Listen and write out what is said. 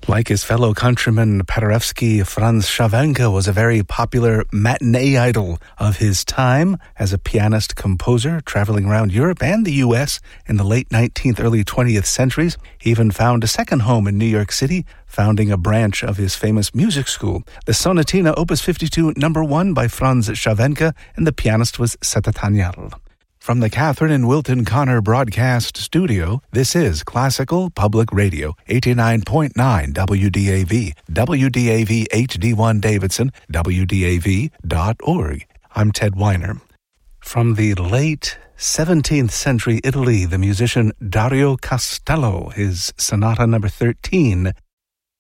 Like his fellow countryman Paderewski, Franz Schawenka was a very popular matinee idol of his time as a pianist-composer traveling around Europe and the U.S. in the late 19th, early 20th centuries. He even found a second home in New York City, founding a branch of his famous music school. The Sonatina, Opus 52, number 1 by Franz Schawenka, and the pianist was Seta-Tanyal. From the Catherine and Wilton Connor Broadcast Studio, this is Classical Public Radio, 89.9 WDAV, WDAV HD1 Davidson, WDAV.org. I'm Ted Weiner. From the late 17th century Italy, the musician Dario Castello, his Sonata number 13,